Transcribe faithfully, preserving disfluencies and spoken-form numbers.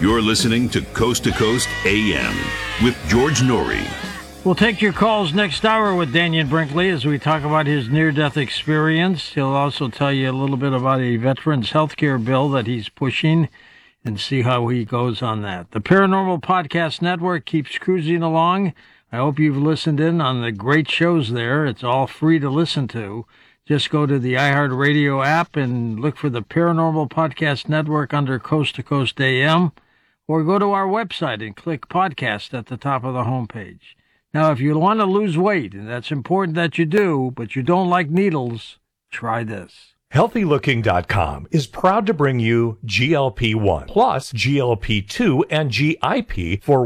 You're listening to Coast to Coast A M with George Norrie. We'll take your calls next hour with Daniel Brinkley as we talk about his near-death experience. He'll also tell you a little bit about a veterans health care bill that he's pushing and see how he goes on that. The Paranormal Podcast Network keeps cruising along. I hope you've listened in on the great shows there. It's all free to listen to. Just go to the iHeartRadio app and look for the Paranormal Podcast Network under Coast to Coast A M, or go to our website and click podcast at the top of the homepage. Now, if you want to lose weight, and that's important that you do, but you don't like needles, try this. Healthy Looking dot com is proud to bring you G L P one plus G L P two and G I P for